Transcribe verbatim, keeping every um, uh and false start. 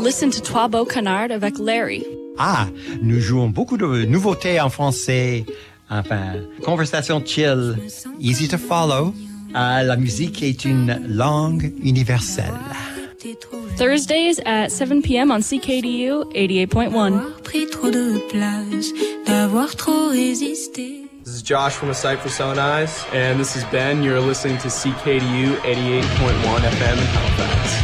listen to Trois Beaux Canards avec Larry. Ah, nous jouons beaucoup de nouveautés en français. Enfin, conversation chill, easy to follow. Ah, la musique est une langue universelle. Thursdays at seven p.m. on C K D U eighty-eight point one. D'avoir pris trop de place, d'avoir trop résisté. This is Josh from A Sight for Sewn Eyes. And this is Ben. You're listening to C K D U eighty-eight point one F M in Halifax.